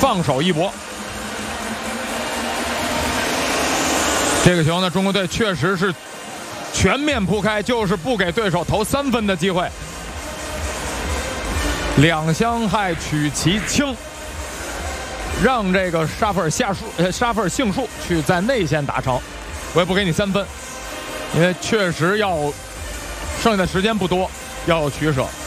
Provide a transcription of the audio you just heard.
放手一搏。这个球呢，中国队确实是全面铺开，就是不给对手投3分的机会。两相害取其轻，让这个沙弗尔杏树去在内线打成，我也不给你3分，因为确实要剩下的时间不多，要有取舍。